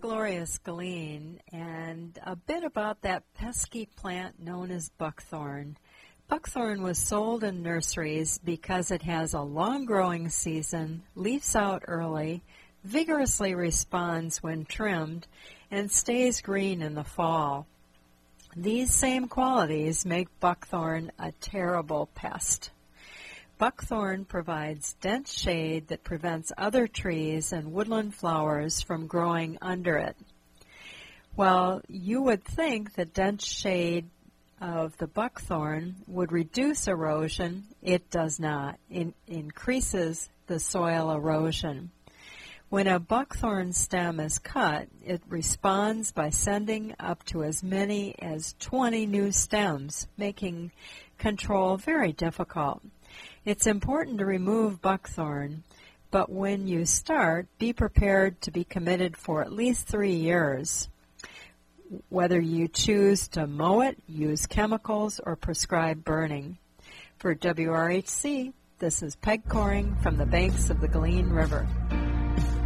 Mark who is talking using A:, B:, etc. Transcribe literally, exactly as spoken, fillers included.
A: glorious Galeen, and a bit about that pesky plant known as buckthorn. Buckthorn was sold in nurseries because it has a long growing season, leaves out early, vigorously responds when trimmed, and stays green in the fall. These same qualities make buckthorn a terrible pest. Buckthorn provides dense shade that prevents other trees and woodland flowers from growing under it. Well, you would think the dense shade of the buckthorn would reduce erosion. It does not. It increases the soil erosion. When a buckthorn stem is cut, it responds by sending up to as many as twenty new stems, making control very difficult. It's important to remove buckthorn, but when you start, be prepared to be committed for at least three years. Whether you choose to mow it, use chemicals, or prescribe burning. For W R H C, this is Peg Coring from the banks of the Galeen River.